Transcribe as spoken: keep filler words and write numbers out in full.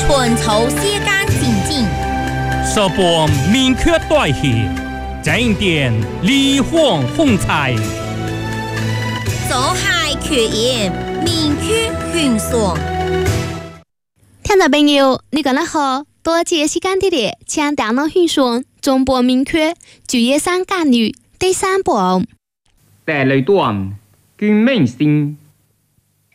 春秋世间情景， 说播明确代写，正点离荒风采， 走海缺盐，明确宣爽。 听众朋友，你讲得好，多谢时间的的，请大脑宣爽，中播明确，九月三干预第三部。 第二段，卷明星